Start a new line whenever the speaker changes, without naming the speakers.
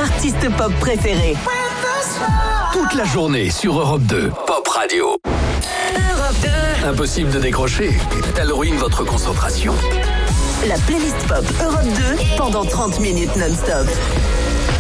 artistes pop préférés.
Toute la journée sur Europe 2, Pop Radio.
Europe 2.
Impossible de décrocher. Elle ruine votre concentration.
La playlist pop Europe 2 pendant 30 minutes non-stop.